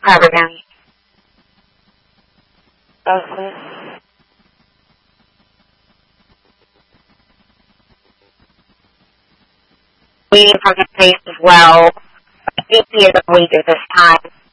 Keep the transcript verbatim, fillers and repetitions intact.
president. Mm-hmm. Waiting for his face as well. I think he is a leader this time.